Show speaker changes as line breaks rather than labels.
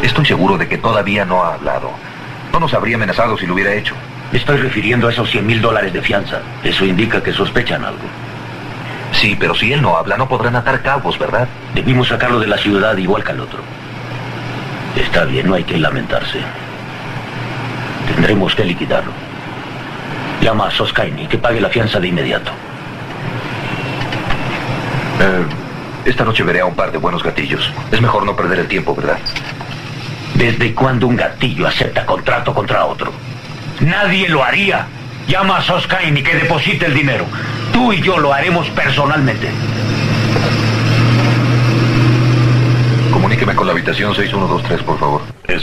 Estoy seguro de que todavía no ha hablado. No nos habría amenazado si lo hubiera hecho.
Me estoy refiriendo a esos $100,000 de fianza. Eso indica que sospechan algo.
Sí, pero si él no habla, no podrán atar cabos, ¿verdad?
Debimos sacarlo de la ciudad igual que al otro. Está bien, no hay que lamentarse. Tendremos que liquidarlo. Llama a Soskaini que pague la fianza de inmediato.
Esta noche veré a un par de buenos gatillos. Es mejor no perder el tiempo, ¿verdad?
¿Desde cuándo un gatillo acepta contrato contra otro? Nadie lo haría. Llama a Soskaini que deposite el dinero. Tú y yo lo haremos personalmente.
Comuníqueme con la habitación 6123, por favor.